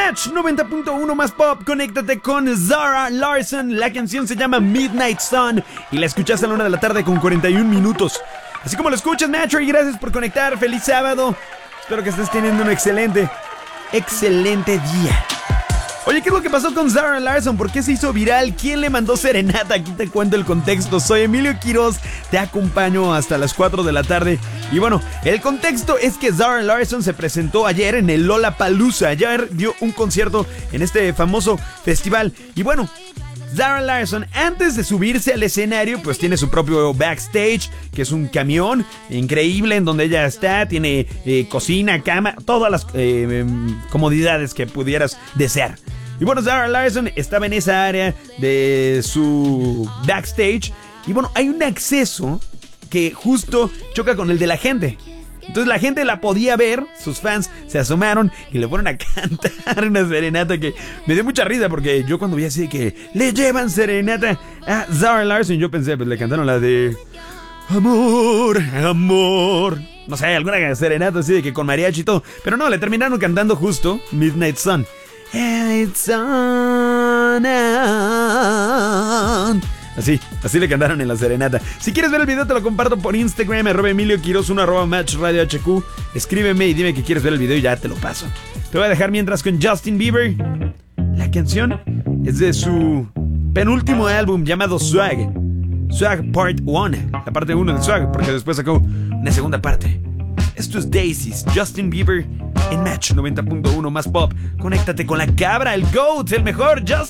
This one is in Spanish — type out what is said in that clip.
Match 90.1 más pop, conéctate con Zara Larsson. La canción se llama Midnight Sun y la escuchaste a la 1 de la tarde con 41 minutos. Así como lo escuchas, Metro, y gracias por conectar. Feliz sábado. Espero que estés teniendo un excelente día. Oye, ¿qué es lo que pasó con Zara Larsson? ¿Por qué se hizo viral? ¿Quién le mandó serenata? Aquí te cuento el contexto. Soy Emilio Quiroz, te acompaño hasta las 4 de la tarde. Y bueno, el contexto es que Zara Larsson se presentó ayer en el Lollapalooza. Ayer dio un concierto en este famoso festival. Y bueno, Zara Larsson, antes de subirse al escenario, pues tiene su propio backstage, que es un camión increíble en donde ella está. Tiene cocina, cama, todas las comodidades que pudieras desear. Y bueno, Zara Larsson estaba en esa área de su backstage. Y bueno, hay un acceso que justo choca con el de la gente. Entonces la gente la podía ver, sus fans se asomaron y le fueron a cantar una serenata que me dio mucha risa, porque yo cuando vi así que le llevan serenata a Zara Larsson, yo pensé, pues le cantaron la de amor, amor, no sé, alguna serenata así de que con mariachi y todo, pero no, le terminaron cantando justo Midnight Sun. It's on. Así le cantaron en la serenata. Si quieres ver el video te lo comparto por Instagram, @Emilio Quiroz 1, @Match Radio HQ. Escríbeme y dime que quieres ver el video y ya te lo paso. Te voy a dejar mientras con Justin Bieber. La canción es de su penúltimo álbum llamado Swag Part 1. La parte 1 de Swag, porque después sacó una segunda parte. Esto es Daisies, Justin Bieber en Match 90.1 más pop. Conéctate con la cabra, el GOAT, el mejor Justin.